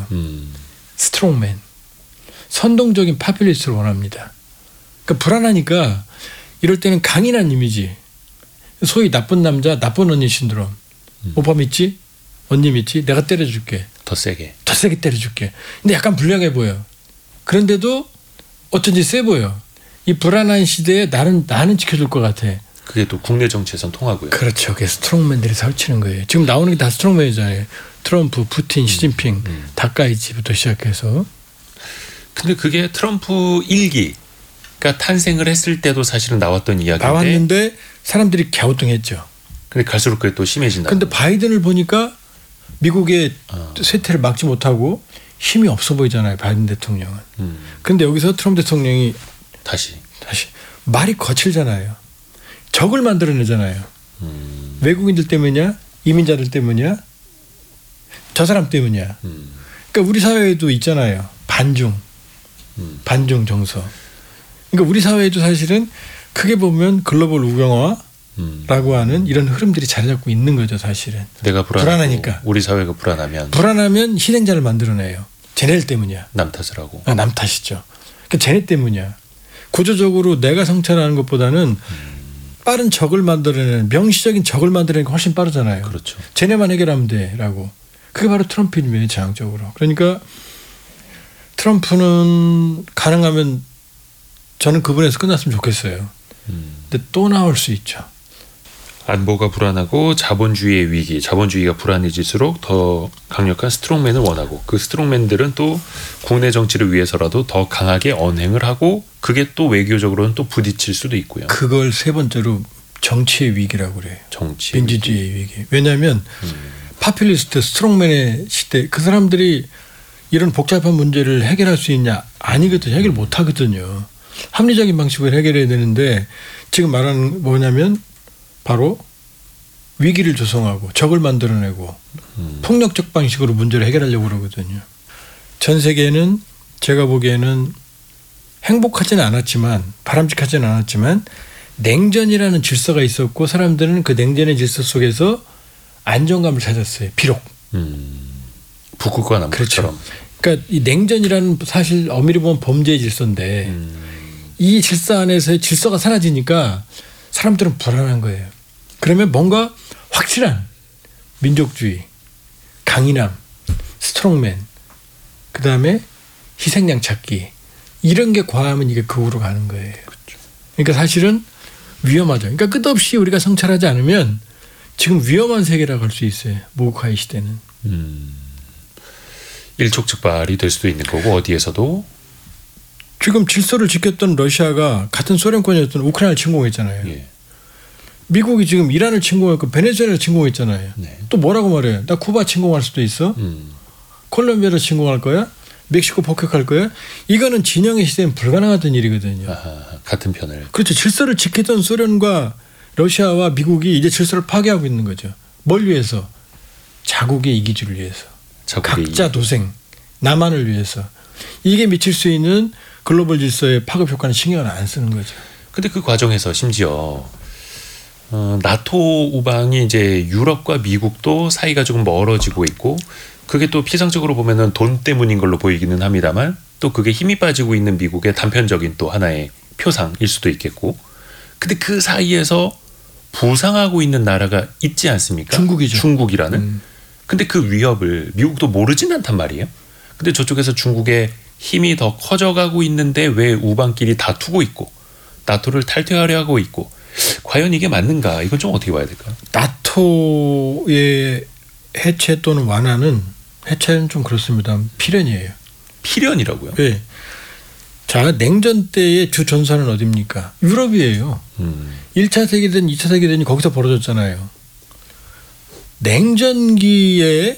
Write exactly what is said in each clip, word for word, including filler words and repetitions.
거예요. 음. 스트롱맨. 선동적인 파퓰리스트를 원합니다. 그러니까 불안하니까 이럴 때는 강인한 이미지. 소위 나쁜 남자, 나쁜 언니 신드롬. 음. 오빠 믿지? 언니 믿지? 내가 때려줄게. 더 세게. 더 세게 때려줄게. 근데 약간 불량해 보여. 그런데도 어쩐지 세 보여. 이 불안한 시대에 나는 나는 지켜줄 것 같아. 그게 또 국내 정치에선 통하고요. 그렇죠. 그게 스트롱맨들이 설치는 거예요. 지금 나오는 게 다 스트롱맨이잖아요. 트럼프, 푸틴, 시진핑, 음, 음. 다카이치부터 시작해서. 근데 그게 트럼프 일기가 탄생을 했을 때도 사실은 나왔던 이야기인데. 나왔는데 사람들이 갸우뚱했죠. 근데 갈수록 그게 또 심해진다. 근데 바이든을 보니까 미국의 어. 쇠퇴를 막지 못하고 힘이 없어 보이잖아요. 바이든 대통령은. 음. 근데 여기서 트럼프 대통령이 다시 다시 말이 거칠잖아요. 적을 만들어내잖아요. 음. 외국인들 때문이냐? 이민자들 때문이냐? 저 사람 때문이야. 음. 그러니까 우리 사회에도 있잖아요. 반중. 음. 반중 정서. 그러니까 우리 사회에도 사실은 크게 보면 글로벌 우경화라고 음. 하는 이런 흐름들이 자리 잡고 있는 거죠. 사실은. 내가 불안하니까. 우리 사회가 불안하면. 불안하면 희생자를 만들어내요. 쟤네들 때문이야. 남 탓을 하고. 아, 남 탓이죠. 그러니까 쟤네 때문이야. 구조적으로 내가 성찰하는 것보다는 음. 빠른 적을 만들어내는 명시적인 적을 만들어내는 게 훨씬 빠르잖아요. 그렇죠. 쟤네만 해결하면 돼라고. 그게 바로 트럼프입니다. 지향적으로. 그러니까 트럼프는 가능하면 저는 그분에서 끝났으면 좋겠어요. 음. 근데 또 나올 수 있죠. 안보가 불안하고 자본주의의 위기, 자본주의가 불안해질수록 더 강력한 스트롱맨을 원하고 그 스트롱맨들은 또 국내 정치를 위해서라도 더 강하게 언행을 하고 그게 또 외교적으로는 또 부딪힐 수도 있고요. 그걸 세 번째로 정치의 위기라고 그래요. 정치 민주주의의 위기. 위기. 왜냐하면 음. 파퓰리스트 스트롱맨의 시대 그 사람들이 이런 복잡한 문제를 해결할 수 있냐? 아니거든요. 해결 못 하거든요. 합리적인 방식으로 해결해야 되는데 지금 말하는 뭐냐면 바로 위기를 조성하고 적을 만들어내고 음. 폭력적 방식으로 문제를 해결하려고 그러거든요. 전 세계는 제가 보기에는 행복하지는 않았지만 바람직하지는 않았지만 냉전이라는 질서가 있었고 사람들은 그 냉전의 질서 속에서 안정감을 찾았어요. 비록. 음. 북극과 남극처럼. 그렇죠. 그러니까 이 냉전이라는 사실 엄밀히 보면 범죄의 질서인데 음. 이 질서 안에서의 질서가 사라지니까 사람들은 불안한 거예요. 그러면 뭔가 확실한 민족주의, 강인함, 스트롱맨, 그 다음에 희생양 찾기 이런 게 과하면 이게 극으로 가는 거예요. 그렇죠. 그러니까 사실은 위험하죠. 그러니까 끝없이 우리가 성찰하지 않으면 지금 위험한 세계라고 할 수 있어요. 모국화의 시대는. 음. 일촉즉발이 될 수도 있는 거고 어디에서도. 지금 질서를 지켰던 러시아가 같은 소련권이었던 우크라이나를 침공했잖아요. 예. 미국이 지금 이란을 침공했고 베네수엘라를 침공했잖아요. 네. 또 뭐라고 말해요? 나 쿠바 침공할 수도 있어? 음. 콜롬비아를 침공할 거야? 멕시코 폭격할 거야? 이거는 진영의 시대는 불가능하던 일이거든요. 아하, 같은 편을. 그렇죠. 질서를 지켰던 소련과 러시아와 미국이 이제 질서를 파괴하고 있는 거죠. 뭘 위해서? 자국의 이기주를 위해서. 자국의 각자 이기. 도생. 나만을 위해서. 이게 미칠 수 있는 글로벌 질서의 파급 효과는 신경을 안 쓰는 거죠. 근데 그 과정에서 심지어 어, 나토 우방이 이제 유럽과 미국도 사이가 조금 멀어지고 있고 그게 또 피상적으로 보면은 돈 때문인 걸로 보이기는 합니다만 또 그게 힘이 빠지고 있는 미국의 단편적인 또 하나의 표상일 수도 있겠고 근데 그 사이에서 부상하고 있는 나라가 있지 않습니까? 중국이죠. 중국이라는. 음. 근데 그 위협을 미국도 모르진 않단 말이에요. 근데 저쪽에서 중국의 힘이 더 커져가고 있는데 왜 우방끼리 다투고 있고 나토를 탈퇴하려 하고 있고 과연 이게 맞는가? 이건 좀 어떻게 봐야 될까요? 나토의 해체 또는 완화는 해체는 좀 그렇습니다. 필연이에요. 필연이라고요? 네. 자, 냉전 때의 주 전선은 어디입니까? 유럽이에요. 음. 일 차 세계대전, 이 차 세계대전이 거기서 벌어졌잖아요. 냉전기에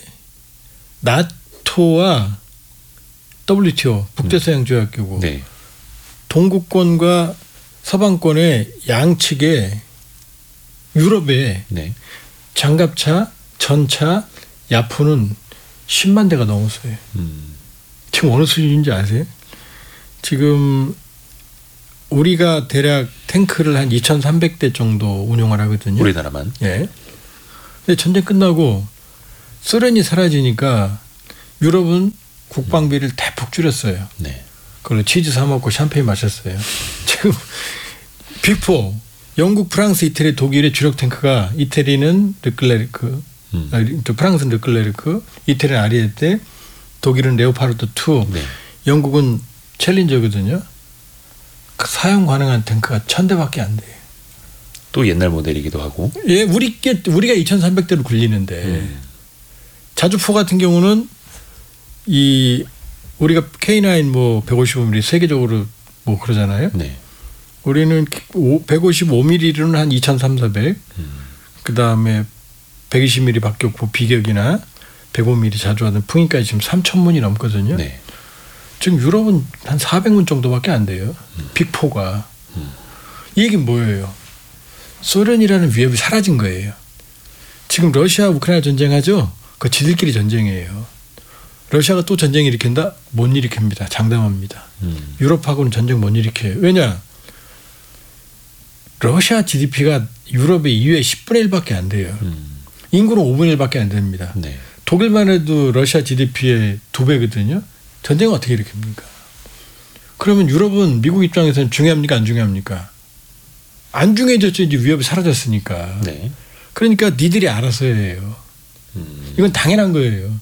나토와 더블유티오, 북대서양조약기구, 음. 네. 동구권과 서방권의 양측에 유럽에 네. 장갑차, 전차, 야포는 십만 대가 넘었어요. 음. 지금 어느 수준인지 아세요? 지금 우리가 대략 탱크를 한 이천삼백 대 정도 운용을 하거든요. 우리나라만. 예. 근데 전쟁 끝나고 소련이 사라지니까 유럽은 국방비를 대폭 줄였어요. 네. 그걸로 치즈 사 먹고 샴페인 마셨어요. 지금 빅포 영국, 프랑스, 이태리, 독일의 주력 탱크가 이태리는 르클레르크, 음. 아니, 프랑스는 르클레르크, 이태리는 아리에테, 독일은 레오파르트 투, 네. 영국은 챌린저거든요. 그 사용 가능한 탱크가 천 대밖에 안 돼요. 또 옛날 모델이기도 하고. 예, 우리께 우리가 이천삼백 대로 굴리는데 음. 자주포 같은 경우는 이 우리가 케이 나인 뭐 백오십오 밀리미터 세계적으로 뭐 그러잖아요. 네. 우리는 백오십오 밀리미터로는 한 이천삼백, 음. 그 다음에 백이십 밀리미터 박격포 비격이나 백오 밀리미터 자주 하는 풍인까지 지금 삼천 문이 넘거든요. 네. 지금 유럽은 한 사백 문 정도밖에 안 돼요. 음. 빅포가. 음. 이 얘기는 뭐예요? 소련이라는 위협이 사라진 거예요. 지금 러시아 우크라이나 전쟁하죠? 그 지들끼리 전쟁이에요. 러시아가 또 전쟁 일으킨다? 못 일으킵니다. 장담합니다. 음. 유럽하고는 전쟁 못 일으켜요. 왜냐? 러시아 지디피가 유럽의 이 위의 십분의 일밖에 안 돼요. 음. 인구는 오분의 일밖에 안 됩니다. 네. 독일만 해도 러시아 지디피의 두 배거든요. 전쟁을 어떻게 일으킵니까? 그러면 유럽은 미국 입장에서는 중요합니까? 안 중요합니까? 안 중요해졌죠. 이제 위협이 사라졌으니까. 네. 그러니까 니들이 알아서 해요. 음. 이건 당연한 거예요.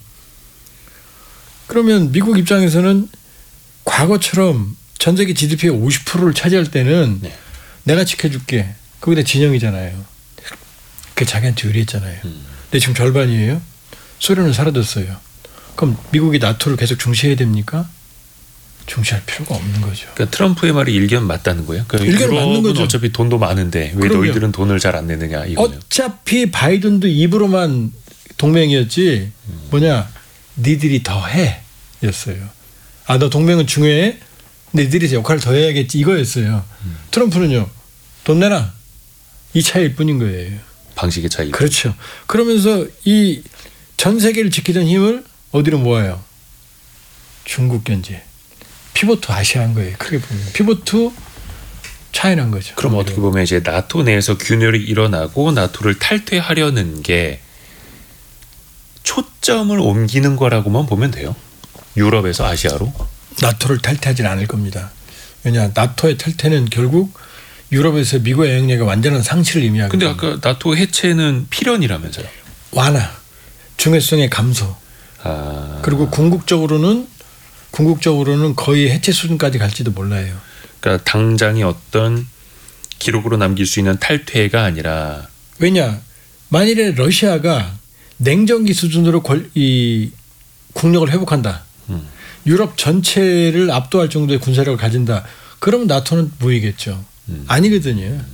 그러면 미국 입장에서는 과거처럼 전 세계 지디피의 오십 퍼센트를 차지할 때는 네. 내가 지켜줄게. 거기다 진영이잖아요. 그게 자기한테 유리했잖아요. 음. 근데 지금 절반이에요. 소련은 사라졌어요. 그럼 미국이 나토를 계속 중시해야 됩니까? 중시할 필요가 없는 거죠. 그러니까 트럼프의 말이 일견 맞다는 거예요. 그러니까 일견 맞는 거죠. 어차피 돈도 많은데 왜 그럼요. 너희들은 돈을 잘 안 내느냐 이거요. 어차피 바이든도 입으로만 동맹이었지 음. 뭐냐 니들이 더 해 였어요. 아 너 동맹은 중요해? 니들이 역할을 더 해야겠지 이거였어요. 음. 트럼프는요. 돈 내놔. 이 차이일 뿐인 거예요. 방식의 차이. 그렇죠. 그러면서 이 전 세계를 지키던 힘을 어디로 모아요? 중국 견제. 피보트 아시아인 거예요. 크게 보면. 피보트 차이난 거죠. 그럼 어떻게 보면 이제 나토 내에서 균열이 일어나고 나토를 탈퇴하려는 게 초점을 옮기는 거라고만 보면 돼요. 유럽에서 아시아로. 나토를 탈퇴하진 않을 겁니다. 왜냐 나토의 탈퇴는 결국 유럽에서 미국의 영향력의 완전한 상실을 의미하거든요. 근데 아까 나토 해체는 필연이라면서요. 완화. 중요성의 감소. 아. 그리고 궁극적으로는 궁극적으로는 거의 해체 수준까지 갈지도 몰라요. 그러니까 당장의 어떤 기록으로 남길 수 있는 탈퇴가 아니라. 왜냐 만일에 러시아가 냉전기 수준으로 권, 이 국력을 회복한다. 음. 유럽 전체를 압도할 정도의 군사력을 가진다. 그러면 나토는 무이겠죠. 음. 아니거든요. 음.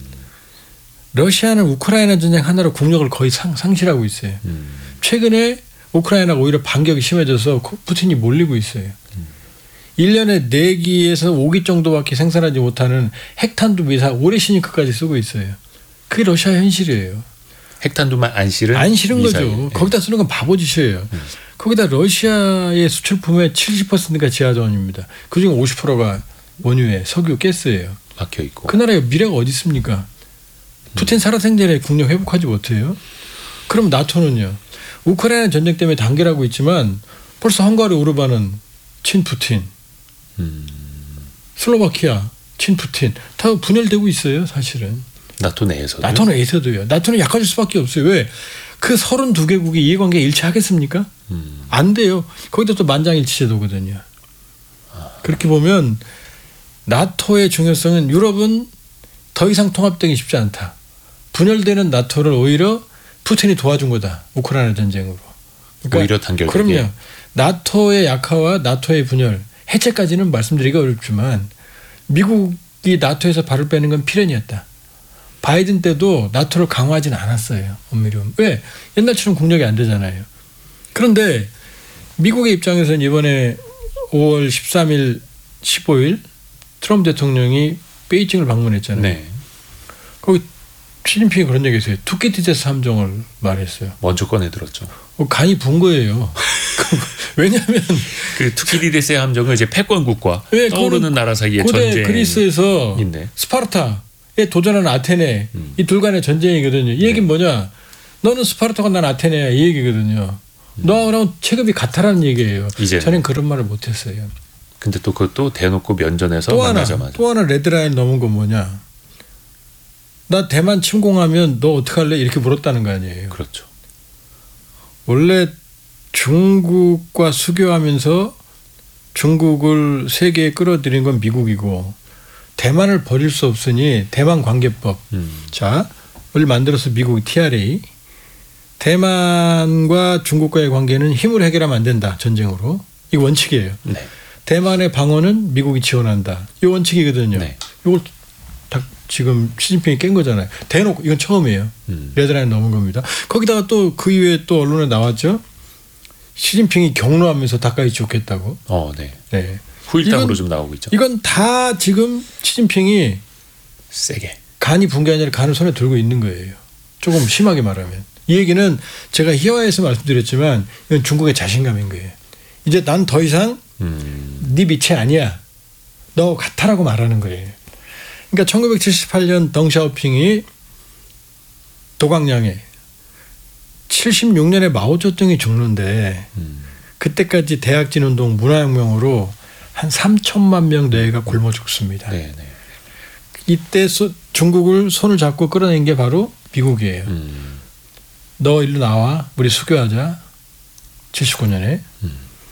러시아는 우크라이나 전쟁 하나로 국력을 거의 상, 상실하고 있어요. 음. 최근에 우크라이나가 오히려 반격이 심해져서 푸틴이 몰리고 있어요. 음. 일 년에 네 기에서 오 기 정도밖에 생산하지 못하는 핵탄두 미사일 오래 시니크까지 쓰고 있어요. 그게 러시아 현실이에요. 핵탄두만 안 실은 안 실은 미사일. 거죠. 네. 거기다 쓰는 건 바보짓이에요. 음. 거기다 러시아의 수출품의 칠십 퍼센트가 지하자원입니다. 그중에 오십 퍼센트가 원유에 석유, 가스예요. 막혀 있고. 그 나라에 미래가 어디 있습니까? 푸틴 살아생전에 국력 회복하지 못해요. 그럼 나토는요. 우크라이나 전쟁 때문에 단결하고 있지만 벌써 헝가리 오르반은 친푸틴, 음. 슬로바키아 친푸틴 다 분열되고 있어요. 사실은. 나토 내에서도. 나토 내에서도요. 나토는 약해질 수밖에 없어요. 왜? 그 서른두 개국이 이해관계 일치하겠습니까? 음. 안 돼요. 거기다 또 만장일치 제도거든요. 아. 그렇게 보면 나토의 중요성은 유럽은 더 이상 통합되기 쉽지 않다. 분열되는 나토를 오히려 푸틴이 도와준 거다. 우크라이나 전쟁으로. 그러니까 오히려 단결되게. 그럼요. 나토의 약화와 나토의 분열 해체까지는 말씀드리기가 어렵지만 미국이 나토에서 발을 빼는 건 필연이었다. 바이든 때도 나토를 강화하진 않았어요. 엄밀히 왜? 옛날처럼 국력이 안 되잖아요. 그런데 미국의 입장에서는 이번에 오월 십삼일, 십오일 트럼프 대통령이 베이징을 방문했잖아요. 네. 거기 시진핑이 그런 얘기 했어요. 투키디데스 함정을 말했어요. 먼저 꺼내 들었죠. 어, 간이 분 거예요. 왜냐하면 그 투키디데스 함정은 이제 패권국과 네, 떠오르는 나라 사이의 고대 전쟁. 그리스에서 있네. 스파르타에 도전하는 아테네 음. 이 둘 간의 전쟁이거든요. 이 얘기는 네. 뭐냐? 너는 스파르타가 난 아테네야 이 얘기거든요. 너랑 체급이 같아라는 얘기예요. 이제는. 저는 그런 말을 못했어요. 근데 또 그것도 대놓고 면전에서 또 하나, 만나자마자. 또 하나 레드라인 넘은 건 뭐냐. 나 대만 침공하면 너 어떡할래? 이렇게 물었다는 거 아니에요. 그렇죠. 원래 중국과 수교하면서 중국을 세계에 끌어들인 건 미국이고 대만을 버릴 수 없으니 대만 관계법. 음. 자, 을 만들어서 미국이 티알에이. 대만과 중국과의 관계는 힘으로 해결하면 안 된다. 전쟁으로. 이거 원칙이에요. 네. 대만의 방어는 미국이 지원한다. 이 원칙이거든요. 네. 이걸 다 지금 시진핑이 깬 거잖아요. 대놓고 이건 처음이에요. 음. 레드라인 넘은 겁니다. 거기다가 또 그 이후에 또 언론에 나왔죠. 시진핑이 경로하면서 다카이 좋겠다고. 어, 네. 네. 후일담으로 이건, 좀 나오고 있죠. 이건 다 지금 시진핑이 세게. 간이 붕괴 아니라 간을 손에 들고 있는 거예요. 조금 심하게 말하면. 이 얘기는 제가 희화해서 말씀드렸지만 이건 중국의 자신감인 거예요. 이제 난 더 이상 음. 네 밑이 아니야. 너 같아라고 말하는 거예요. 그러니까 천구백칠십팔 년 덩샤오핑이 도광량에 칠십육 년에 마오쩌둥이 죽는데 음. 그때까지 대약진운동 문화혁명으로 한 삼천만 명 내외가 굶어 죽습니다. 네, 네. 이때 소, 중국을 손을 잡고 끌어낸 게 바로 미국이에요. 음. 너 일로 나와. 우리 수교하자. 칠십구 년에. 음.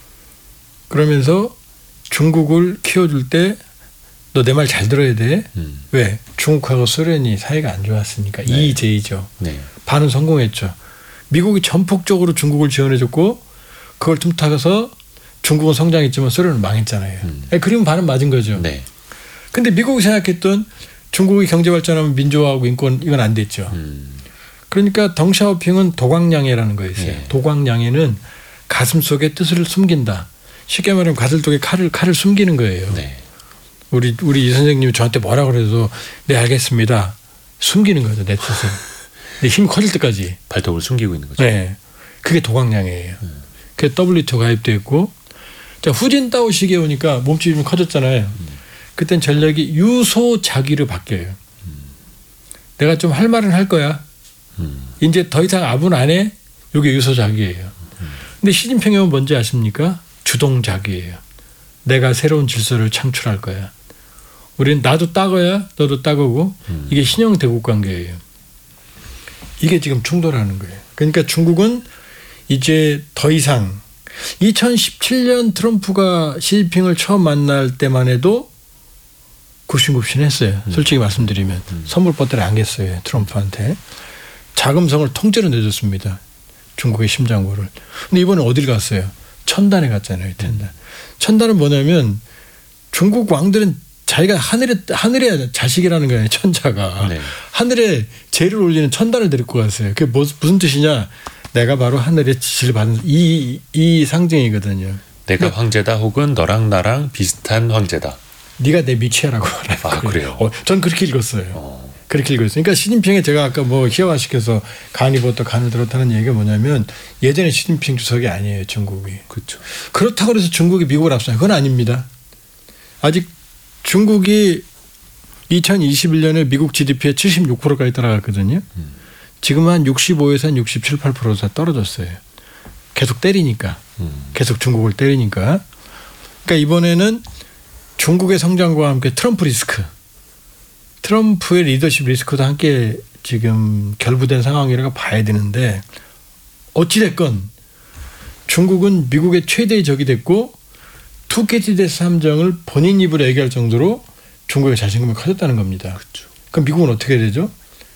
그러면서 중국을 키워줄 때 너 내 말 잘 들어야 돼. 음. 왜? 중국하고 소련이 사이가 안 좋았으니까. 네. 이의제이죠. 네. 반은 성공했죠. 미국이 전폭적으로 중국을 지원해줬고 그걸 틈타서 중국은 성장했지만 소련은 망했잖아요. 음. 그러면 반은 맞은 거죠. 네. 근데 미국이 생각했던 중국이 경제 발전하면 민주화하고 인권 이건 안 됐죠. 음. 그러니까 덩샤오핑은 도광량해라는 거였어요. 네. 도광량해는 가슴 속에 뜻을 숨긴다. 쉽게 말하면 가슴 속에 칼을 칼을 숨기는 거예요. 네. 우리 우리 이 선생님이 저한테 뭐라 그래도 네 알겠습니다. 숨기는 거죠 내 뜻을. 내 힘이 커질 때까지. 발톱을 숨기고 있는 거죠. 네, 그게 도광량해예요. 음. 그게 더블유티오 가입돼 있고, 자 후진타오 시기에 오니까 몸집이 좀 커졌잖아요. 음. 그땐 전략이 유소자기로 바뀌어요. 음. 내가 좀 할 말은 할 거야. 음. 이제 더 이상 아분 안 해. 이게 유소자기예요. 음. 근데 시진핑이 오면 뭔지 아십니까? 주동자기예요. 내가 새로운 질서를 창출할 거야. 우리는 나도 따거야, 너도 따거고 음. 이게 신형 대국 관계예요. 이게 지금 충돌하는 거예요. 그러니까 중국은 이제 더 이상 이천십칠 년 트럼프가 시진핑을 처음 만날 때만 해도 굽신굽신했어요. 음. 솔직히 말씀드리면 음. 선물 버튼을 안겼어요. 트럼프한테. 자금성을 통째로 내줬습니다. 중국의 심장부를. 근데 이번에 어딜 갔어요? 천단에 갔잖아요. 천단. 천단은 뭐냐면 중국 왕들은 자기가 하늘에 하늘의 자식이라는 거예요. 천자가. 네. 하늘에 제를 올리는 천단을 데리고 갔어요. 그게 무슨 뜻이냐? 내가 바로 하늘의 지시를 받는 이, 이 상징이거든요. 내가 그러니까 황제다 혹은 너랑 나랑 비슷한 황제다. 네가 내 밑이야라고. 아, 그래요? 어, 전 그렇게 읽었어요. 어. 그렇게 읽었어요. 그러니까 시진핑에 제가 아까 뭐 희화화시켜서 간이 부었다 간을 들었다는 얘기가 뭐냐면 예전에 시진핑 주석이 아니에요. 중국이. 그렇죠. 그렇다고 해서 중국이 미국을 앞서요. 그건 아닙니다. 아직 중국이 이천이십일 년에 미국 지디피의 칠십육 퍼센트까지 따라갔거든요. 음. 지금 한 육십오에서 한 육십칠, 팔 퍼센트 떨어졌어요. 계속 때리니까. 음. 계속 중국을 때리니까. 그러니까 이번에는 중국의 성장과 함께 트럼프 리스크. 트럼프의 리더십 리스크도 함께 지금 결부된 상황이라고 봐야 되는데 어찌됐건 중국은 미국의 최대의 적이 됐고 투케티데스 함정을 본인 입으로 얘기할 정도로 중국의 자신감이 커졌다는 겁니다. 그렇죠. 그럼 미국은 어떻게 되죠?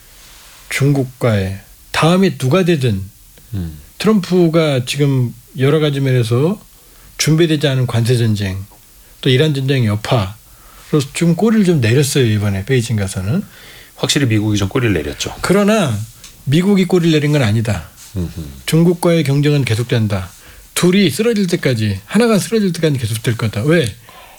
중국과의 다음에 누가 되든 음. 트럼프가 지금 여러 가지 면에서 준비되지 않은 관세 전쟁 또 이란 전쟁 여파로 좀 꼬리를 좀 내렸어요. 이번에 베이징 가서는. 확실히 미국이 좀 꼬리를 내렸죠. 그러나 미국이 꼬리를 내린 건 아니다. 음흠. 중국과의 경쟁은 계속된다. 둘이 쓰러질 때까지 하나가 쓰러질 때까지 계속될 거다. 왜?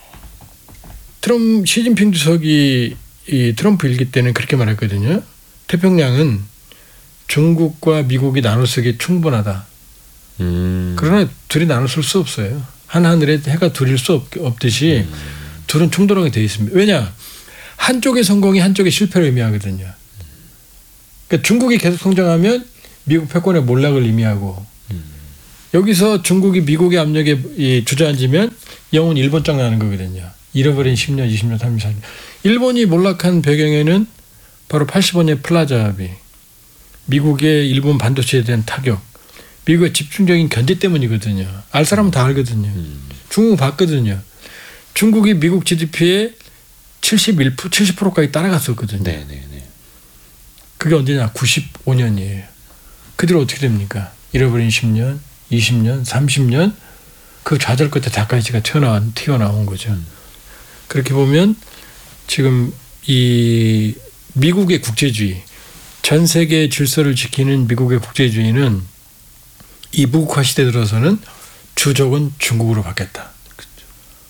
트럼프 시진핑 주석이 이 트럼프 일기 때는 그렇게 말했거든요. 태평양은 중국과 미국이 나눠 쓰기 충분하다. 음. 그러나 둘이 나눠 쓸 수 없어요. 한 하늘에 해가 둘일 수 없, 없듯이 음. 둘은 충돌하게 되어 있습니다. 왜냐? 한쪽의 성공이 한쪽의 실패를 의미하거든요. 그러니까 중국이 계속 성장하면 미국 패권의 몰락을 의미하고 음. 여기서 중국이 미국의 압력에 주저앉으면 영은 일본 쪽 나는 거거든요. 잃어버린 십 년, 이십 년, 삼십 년. 일본이 몰락한 배경에는 바로 팔십오 년 플라자 합의, 미국의 일본 반도체에 대한 타격, 미국의 집중적인 견제 때문이거든요. 알 사람은 다 알거든요. 음. 중국은 봤거든요. 중국이 미국 지디피의 칠십일 퍼센트, 칠십 퍼센트까지 따라갔었거든요. 네, 네, 네. 그게 언제냐? 구십오 년이에요. 그대로 어떻게 됩니까? 잃어버린 십 년, 이십 년, 삼십 년 그 좌절 끝에 다카이치가 튀어나온, 튀어나온 거죠. 음. 그렇게 보면 지금 이 미국의 국제주의, 전 세계의 질서를 지키는 미국의 국제주의는 이 무국화 시대 들어서는 주적은 중국으로 바뀌었다. 그렇죠.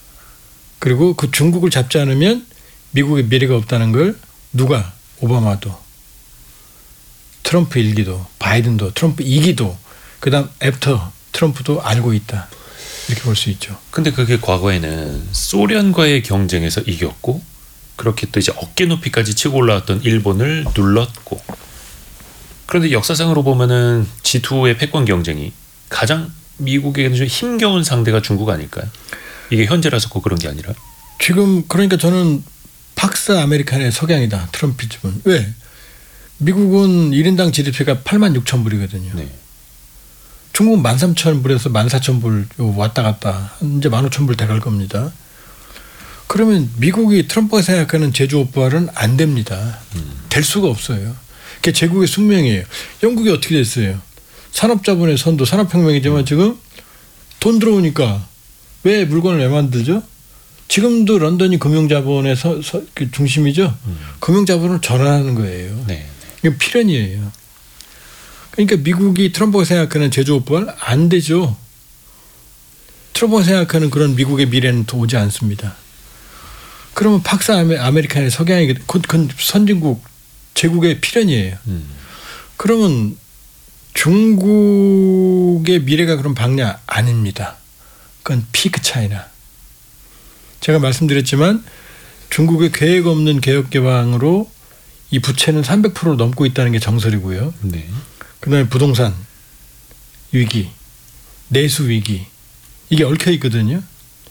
그리고 그 중국을 잡지 않으면 미국의 미래가 없다는 걸 누가? 오바마도, 트럼프 일기도, 바이든도, 트럼프 이기도, 그다음 애프터 트럼프도 알고 있다. 이렇게 볼 수 있죠. 근데 그게 과거에는 소련과의 경쟁에서 이겼고, 그렇게 또 이제 어깨 높이까지 치고 올라왔던 일본을 눌렀고, 그런데 역사상으로 보면은 지투의 패권 경쟁이 가장 미국에게는 좀 힘겨운 상대가 중국 아닐까요? 이게 현재라서 꼭 그런 게 아니라. 지금 그러니까 저는 팍스 아메리칸의 석양이다. 트럼피즘은. 왜? 미국은 일 인당 지디피가 팔만 육천 불이거든요. 네. 중국은 만 삼천 불에서 만 사천 불 왔다 갔다. 이제 만 오천 불 돼갈 겁니다. 그러면 미국이 트럼프가 생각하는 제조업 부활은 안 됩니다. 음. 될 수가 없어요. 그게 제국의 숙명이에요. 영국이 어떻게 됐어요? 산업자본의 선도, 산업혁명이지만 지금 돈 들어오니까 왜 물건을 왜 만들죠? 지금도 런던이 금융자본의 서, 서, 그 중심이죠. 음. 금융자본을 전환하는 거예요. 네. 이게 필연이에요. 그러니까 미국이 트럼프가 생각하는 제조업 부활 안 되죠. 트럼프가 생각하는 그런 미국의 미래는 또 오지 않습니다. 그러면 팍스 아메리칸의 석양이 그건 선진국 제국의 필연이에요. 음. 그러면 중국의 미래가 그럼 밝냐? 아닙니다. 그건 피크 차이나. 제가 말씀드렸지만 중국의 계획 없는 개혁 개방으로 이 부채는 삼백 퍼센트 넘고 있다는 게 정설이고요. 네. 그다음에 부동산 위기, 내수 위기 이게 얽혀 있거든요.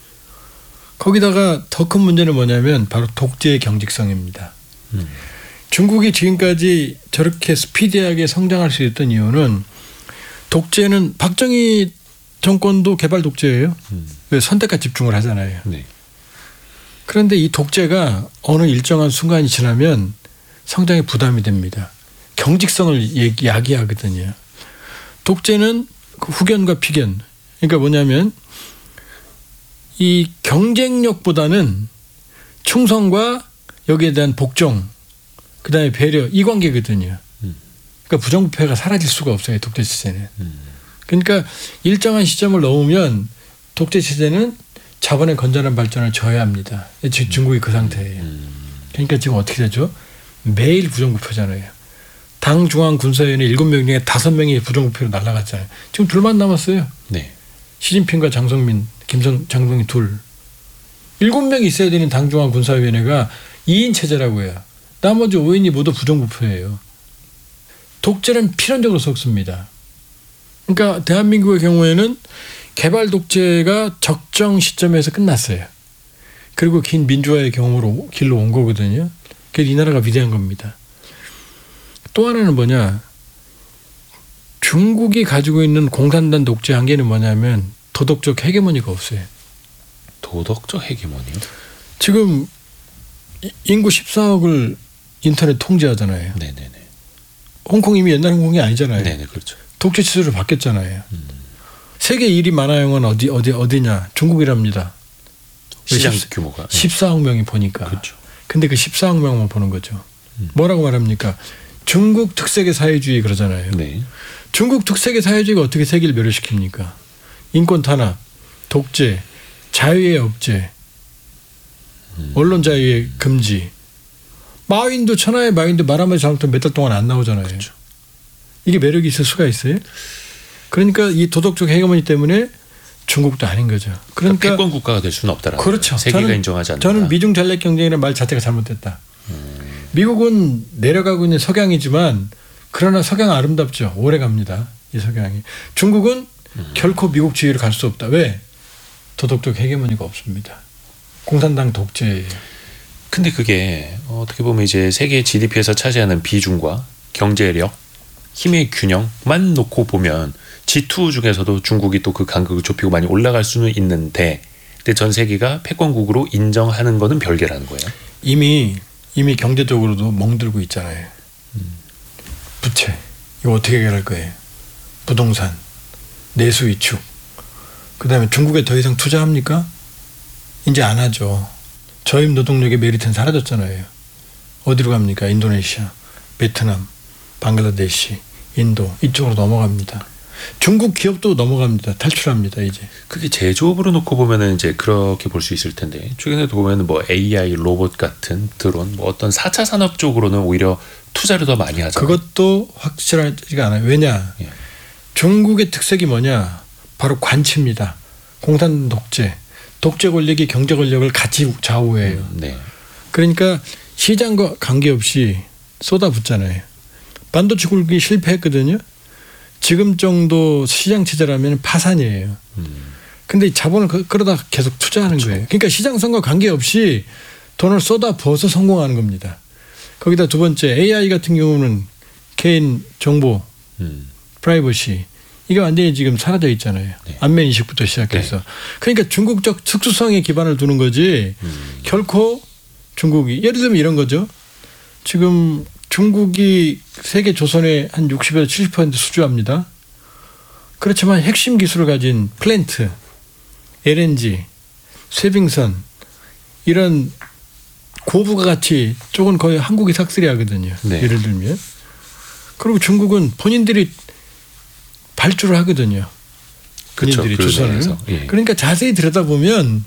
거기다가 더 큰 문제는 뭐냐면 바로 독재의 경직성입니다. 음. 중국이 지금까지 저렇게 스피디하게 성장할 수 있던 이유는 독재는 박정희 정권도 개발 독재예요. 음. 왜 선택과 집중을 하잖아요. 네. 그런데 이 독재가 어느 일정한 순간이 지나면 성장에 부담이 됩니다. 경직성을 야기하거든요. 독재는 그 후견과 피견. 그러니까 뭐냐면 이 경쟁력보다는 충성과 여기에 대한 복종, 그다음에 배려 이 관계거든요. 그러니까 부정부패가 사라질 수가 없어요. 독재 체제는. 그러니까 일정한 시점을 넘으면 독재 체제는 자본의 건전한 발전을 저해합니다. 중국이 그 상태예요. 그러니까 지금 어떻게 되죠? 매일 부정부패잖아요. 당 중앙 군사위원회 일곱 명 중에 다섯 명이 부정부패로 날아갔잖아요. 지금 둘만 남았어요. 네. 시진핑과 장성민, 김성, 장성민 둘. 일곱 명이 있어야 되는 당 중앙 군사위원회가 이 인 체제라고 해요. 나머지 오 인이 모두 부정부패예요. 독재는 필연적으로 섞습니다. 그러니까 대한민국의 경우에는 개발 독재가 적정 시점에서 끝났어요. 그리고 긴 민주화의 경험으로 길로 온 거거든요. 그래서 이 나라가 위대한 겁니다. 또 하나는 뭐냐? 중국이 가지고 있는 공산당 독재 한계는 뭐냐면 도덕적 헤게모니가 없어요. 도덕적 헤게모니요? 지금 인구 십사억을 인터넷 통제하잖아요. 네네네. 홍콩 이미 옛날 홍콩이 아니잖아요. 네네, 그렇죠. 독재 체제로 바뀌었잖아요. 음. 세계 일 위 만화영화는 어디 어디 어디냐? 중국이랍니다. 시장 규모가 십사억 명이 보니까. 그렇죠. 근데 그 십사억 명만 보는 거죠. 음. 뭐라고 말합니까? 중국 특색의 사회주의 그러잖아요. 네. 중국 특색의 사회주의가 어떻게 세계를 멸시킵니까? 인권 탄압, 독재, 자유의 억제, 음. 언론 자유의 금지. 마윈도 천하의 마윈도 말 한마디 잘못하면 몇 달 동안 안 나오잖아요. 그렇죠. 이게 매력이 있을 수가 있어요? 그러니까 이 도덕적 헤게모니 때문에 중국도 아닌 거죠. 그러니까 패권 국가가 될 수는 없다라는 그렇죠. 세계가 저는, 인정하지 않는다. 저는 미중 전략 경쟁이라는 말 자체가 잘못됐다. 음. 미국은 내려가고 있는 석양이지만 그러나 석양 아름답죠. 오래 갑니다. 이 석양이. 중국은 음. 결코 미국 지위를 갈 수 없다. 왜? 도덕적 헤게모니가 없습니다. 공산당 독재예요. 근데 그게 어떻게 보면 이제 세계 지디피에서 차지하는 비중과 경제력, 힘의 균형만 놓고 보면 지투 중에서도 중국이 또 그 간극을 좁히고 많이 올라갈 수는 있는데, 근데 전 세계가 패권국으로 인정하는 거는 별개라는 거예요. 이미 이미 경제적으로도 멍들고 있잖아요. 음. 부채 이거 어떻게 해결할 거예요? 부동산, 내수 위축. 그다음에 중국에 더 이상 투자합니까? 이제 안 하죠. 저임 노동력의 메리트는 사라졌잖아요. 어디로 갑니까? 인도네시아, 베트남, 방글라데시, 인도 이쪽으로 넘어갑니다. 중국 기업도 넘어갑니다. 탈출합니다. 이제. 그게 제조업으로 놓고 보면은 이제 그렇게 볼 수 있을 텐데, 최근에도 보면은 뭐 에이아이 로봇 같은 드론, 뭐 어떤 사 차 산업 쪽으로는 오히려 투자를 더 많이 하잖아요. 그것도 확실하지가 않아요. 왜냐? 예. 중국의 특색이 뭐냐? 바로 관치입니다. 공산 독재, 독재 권력이 경제 권력을 같이 좌우해요. 음, 네. 그러니까 시장과 관계없이 쏟아붓잖아요. 반도체 굴기 실패했거든요. 지금 정도 시장 체제라면 파산이에요. 음. 근데 자본을 그러다 계속 투자하는 그렇죠. 거예요. 그러니까 시장성과 관계없이 돈을 쏟아 부어서 성공하는 겁니다. 거기다 두 번째 에이아이 같은 경우는 개인 정보, 음. 프라이버시 이게 완전히 지금 사라져 있잖아요. 네. 안면 인식부터 시작해서. 네. 그러니까 중국적 특수성에 기반을 두는 거지 음. 결코 중국이 예를 들면 이런 거죠. 지금 중국이 세계 조선의 한 육십에서 칠십 퍼센트 수주합니다. 그렇지만 핵심 기술을 가진 플랜트, 엘엔지, 쇄빙선 이런 고부가 가치 쪽은 거의 한국이 삭슬이 하거든요. 네. 예를 들면. 그리고 중국은 본인들이 발주를 하거든요. 그렇죠. 본인들이 그 조선을. 면에서. 예. 그러니까 자세히 들여다보면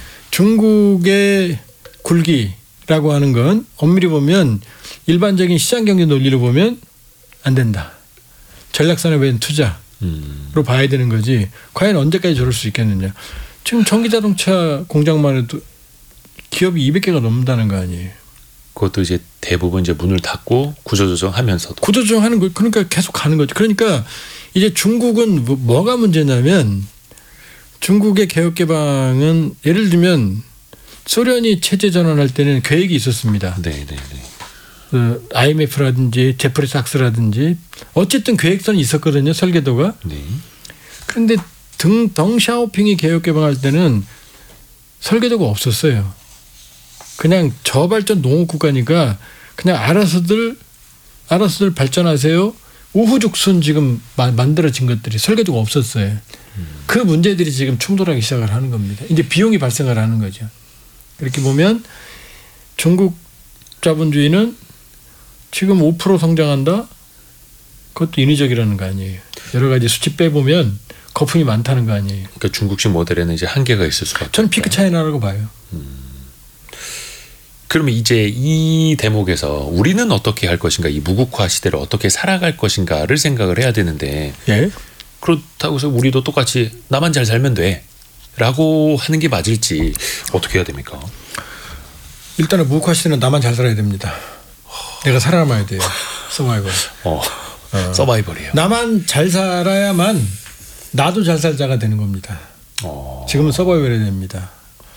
중국의 굴기라고 하는 건 엄밀히 보면 일반적인 시장 경제 논리로 보면 안 된다. 전략산업에 투자로 음. 봐야 되는 거지. 과연 언제까지 저럴 수 있겠느냐. 지금 전기자동차 공장만 해도 기업이 이백 개가 넘는다는 거 아니에요. 그것도 이제 대부분 이제 문을 닫고 구조조정하면서도. 구조조정하는 거 그러니까 계속 가는 거죠. 그러니까 이제 중국은 뭐, 뭐가 문제냐면 중국의 개혁 개방은 예를 들면 소련이 체제 전환할 때는 계획이 있었습니다. 네, 네, 네. 그 아이엠에프라든지 제프리 삭스라든지 어쨌든 계획선이 있었거든요. 설계도가. 네. 그런데 등 덩샤오핑이 개혁 개방할 때는 설계도가 없었어요. 그냥 저발전 농업 국가니까 그냥 알아서들 알아서들 발전하세요. 우후죽순 지금 마, 만들어진 것들이 설계도가 없었어요. 음. 그 문제들이 지금 충돌하기 시작을 하는 겁니다. 이제 비용이 발생을 하는 거죠. 이렇게 보면 중국 자본주의는 지금 오 퍼센트 성장한다? 그것도 인위적이라는 거 아니에요. 여러 가지 수치 빼보면 거품이 많다는 거 아니에요. 그러니까 중국식 모델에는 이제 한계가 있을 수밖에. 저는 피크 차이나라고 봐요. 음. 그러면 이제 이 대목에서 우리는 어떻게 할 것인가, 이 무국화 시대를 어떻게 살아갈 것인가를 생각을 해야 되는데, 예? 그렇다고 해서 우리도 똑같이 나만 잘 살면 돼 라고 하는 게 맞을지 어떻게 해야 됩니까? 일단은 무국화 시대는 나만 잘 살아야 됩니다. 내가 살아남아야 돼요. 서바이벌. 어, 어. 서바이벌이에요. 나만 잘 살아야만 나도 잘 살자가 되는 겁니다. 어. 지금은 서바이벌이 됩니다.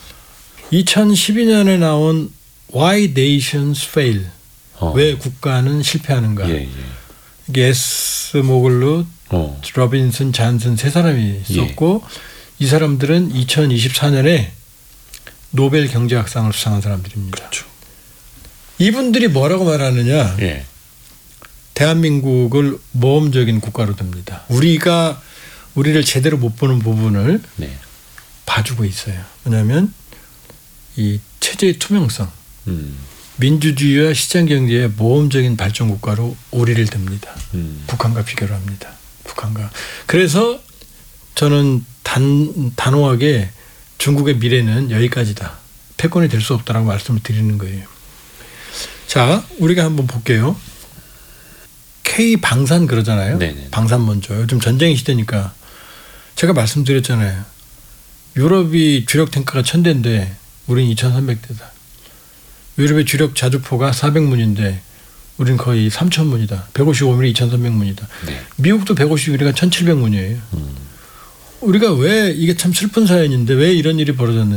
이천십이 년에 나온 Why Nations Fail. 어. 왜 국가는 실패하는가. 예, 예. 이게 에스 모글루, 어. 로빈슨, 잔슨 세 사람이 썼고 예. 이 사람들은 이천이십사 년에 노벨 경제학상을 수상한 사람들입니다. 그렇죠. 이분들이 뭐라고 말하느냐. 예. 대한민국을 모험적인 국가로 듭니다. 우리가 우리를 제대로 못 보는 부분을 네. 봐주고 있어요. 왜냐하면 이 체제의 투명성, 음. 민주주의와 시장경제의 모험적인 발전 국가로 우리를 듭니다. 음. 북한과 비교를 합니다. 북한과. 그래서 저는 단, 단호하게 중국의 미래는 여기까지다. 패권이 될 수 없다라고 말씀을 드리는 거예요. 자, 우리가 한번 볼게요. K 방산 그러잖아요. 네네. 방산 먼저. 요즘 전쟁 시대니까 제가 말씀드렸잖아요. 유럽이 주력 탱크가 천 대인데 우린 이천삼백 대다. 유럽의 주력 자주포가 사백 문인데 우린 거의 삼천 문이다. 백오십오 문이 이천삼백 문이다. 네. 미국도 백오십일이가 천칠백 문이에요. 음. 우리가 왜 이게 참 슬픈 사연인데 왜 이런 일이 벌어졌느냐.